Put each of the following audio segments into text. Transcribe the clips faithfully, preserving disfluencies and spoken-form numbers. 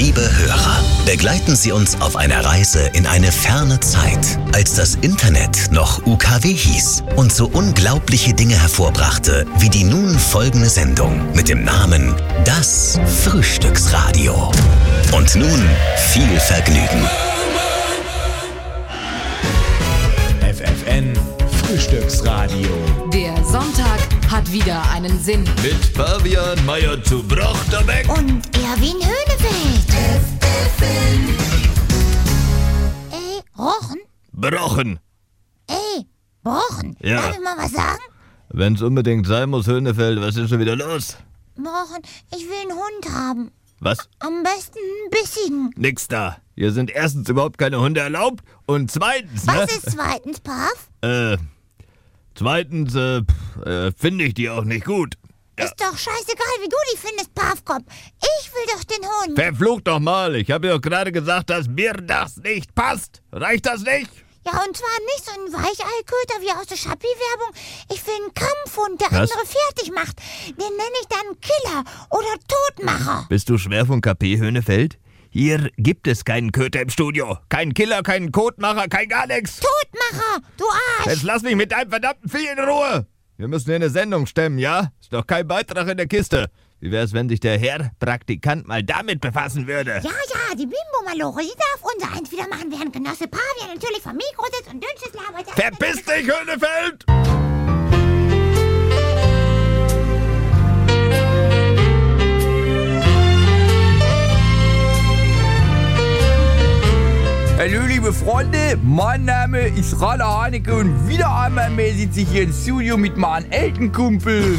Liebe Hörer, begleiten Sie uns auf einer Reise in eine ferne Zeit, als das Internet noch U K W hieß und so unglaubliche Dinge hervorbrachte, wie die nun folgende Sendung mit dem Namen Das Frühstücksradio. Und nun viel Vergnügen. F F N Frühstücksradio. Der Sonntag hat wieder einen Sinn. Mit Fabian Meyer zu Brochterbeck und Erwin Höhnefeld. F F N. Ey, Rochen? Brochen. Ey, Brochen. Ja. Darf ich mal was sagen? Wenn's unbedingt sein muss, Höhnefeld, was ist schon wieder los? Brochen, ich will einen Hund haben. Was? Am besten einen bissigen. Nix da. Hier sind erstens überhaupt keine Hunde erlaubt und zweitens, Was ne? ist zweitens, Pav? Äh, zweitens, äh, äh finde ich die auch nicht gut. Ja. Ist doch scheißegal, wie du die findest, Pavkop. Ich will doch den Hund. Verflucht doch mal. Ich habe ja doch gerade gesagt, dass mir das nicht passt. Reicht das nicht? Ja, und zwar nicht so ein Weicheilköter wie aus der Schappi-Werbung. Ich will einen Kampfhund, der Was? andere fertig macht. Den nenne ich dann Killer oder Todmacher. Bist du schwer von K P, Höhnefeld? Hier gibt es keinen Köter im Studio. Keinen Killer, keinen Kotmacher, kein gar nichts. Todmacher, du Arsch. Jetzt lass mich mit deinem verdammten Vieh in Ruhe. Wir müssen hier eine Sendung stemmen, ja? Ist doch kein Beitrag in der Kiste. Wie wär's, wenn sich der Herr Praktikant mal damit befassen würde? Ja, ja, die Bimbo-Malore, die darf unser eins wieder machen, während Genosse Pavian natürlich vom Mikro sitzt und dünnstes labert. Verpiss dich, Höhnefeld! Hallo liebe Freunde, mein Name ist Rainer Haneke und wieder einmal mehr sitze ich hier im Studio mit meinem alten Kumpel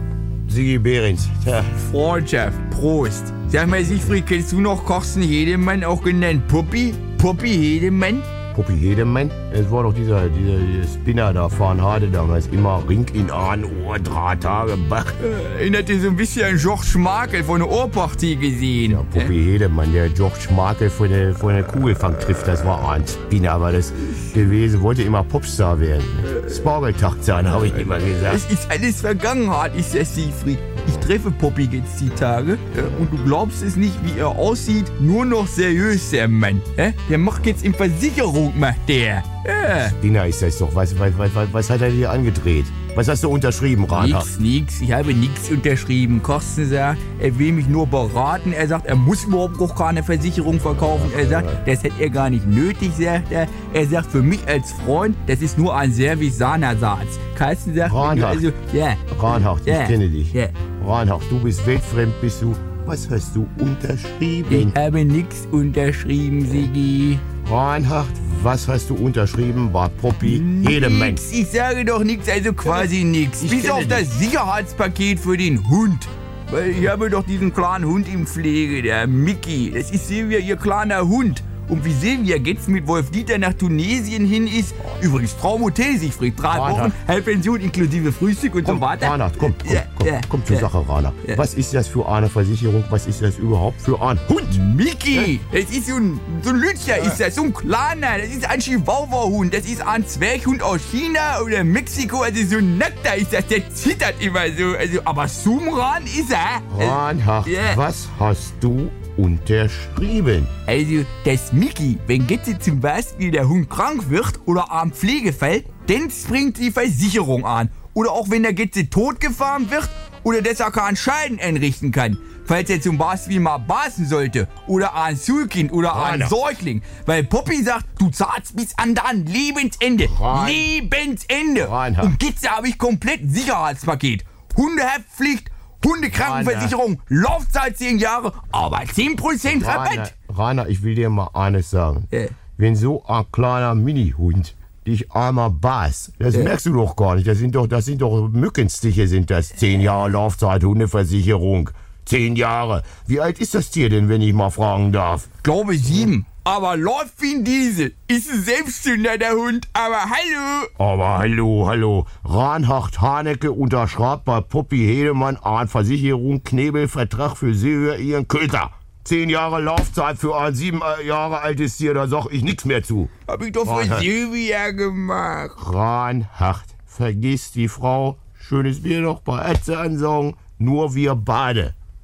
Sigi Behrens. Ja. Freundschaft, Prost. Sag mal Siegfried, kennst du noch Carsten Hedemann, auch genannt Puppi? Puppi Hedemann? Puppi Hedemann? Es war doch dieser, dieser, dieser Spinner da vorn Hade damals. Immer Ring in Ahn, Ohr, drei Tage, Bach. Äh, erinnerte so ein bisschen an George Markel von der Ohrpartie gesehen. Ja, Puppi äh? Hedemann, der George Markel von der, von der Kugelfang trifft, das war ein Spinner, aber das gewesen, wollte immer Popstar werden. Spargeltagzahn, habe ich immer gesagt. Es ist alles Vergangenheit, ist das Siegfried. Ich treffe Poppy jetzt die Tage äh, und du glaubst es nicht, wie er aussieht. Nur noch seriös, der Mann. Äh? Der macht jetzt in Versicherung, macht der. Ja. Spinner ist das doch. Was, was, was, was hat er dir angedreht? Was hast du unterschrieben, Reinhard? Nix, nix. Ich habe nichts unterschrieben. Carsten sagt, er will mich nur beraten. Er sagt, er muss überhaupt auch keine Versicherung verkaufen. Er sagt, das hätte er gar nicht nötig, sagt er. Er sagt, für mich als Freund, das ist nur ein Service-Sahnersatz. Carsten sagt, Reinhard, also, ja. Reinhard, ja. ich kenne dich. Ja. Reinhard, du bist weltfremd, bist du. Was hast du unterschrieben? Ich habe nichts unterschrieben, Sigi. Reinhard, was hast du unterschrieben bei Puppi Hedemann? Nix, ich sage doch nichts, also quasi nichts. Ich Bis kenne auf dich. das Sicherheitspaket für den Hund. Weil ich habe doch diesen kleinen Hund in Pflege, der Mickey. Das ist Silvia, ihr kleiner Hund. Und wie Silvia jetzt mit Wolf Dieter nach Tunesien hin ist, übrigens Traumhotel, Siegfried, drei Reinhard. Wochen, Halbpension inklusive Frühstück und Komm, so weiter. Reinhard, komm, komm, Ja, komm, ja, komm zur ja. Sache, Reinhard. Ja. Was ist das für eine Versicherung? Was ist das überhaupt für ein Hund? Mickey, das ist so ein, so ein Lütscher, ist das, so ein kleiner, das ist ein Chihuahua-Hund, das ist ein Zwerghund aus China oder Mexiko, also so ein Nackter ist das, der zittert immer so, also, aber Sumran ist er. Reinhard, Ja. was hast du unterschrieben? Also, das Mickey, wenn jetzt zum Beispiel der Hund krank wird oder am Pflegefall, dann springt die Versicherung an. Oder auch wenn der Getze totgefahren wird oder dass er keinen Schaden einrichten kann. Falls er zum Beispiel mal basen sollte oder ein Schulkind oder ein Rainer. Säugling. Weil Poppy sagt, du zahlst bis an dein Lebensende. Rein. Lebensende. Reinhard. Und Getze habe ich komplett Sicherheitspaket. Hundehaftpflicht, Hundekrankenversicherung, Laufzeit zehn Jahre, aber zehn Prozent Rainer, Rabatt. Rainer, ich will dir mal eines sagen. Ja. Wenn so ein kleiner Mini-Hund dich einmal beißt, das Ja. merkst du doch gar nicht. Das sind doch, das sind doch Mückenstiche, sind das. Zehn Jahre Laufzeit, Hundeversicherung. Zehn Jahre. Wie alt ist das Tier denn, wenn ich mal fragen darf? Glaube sieben. Aber läuft wie ein Diesel. Ist ein Selbstzünder, der Hund. Aber hallo. Aber hallo, hallo. Reinhard Haneke unterschreibt bei Puppi Hedemann einen Versicherung Knebelvertrag für Silvia ihren Köter. Zehn Jahre Laufzeit für ein sieben Jahre altes Tier, da sag ich nichts mehr zu. Hab ich doch für Reinhard. Silvia gemacht. Reinhard, vergiss die Frau. Schönes Bier noch bei Ätze ansagen. Nur wir beide.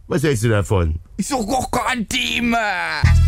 Was hältst du davon? Ist doch gar kein Thema.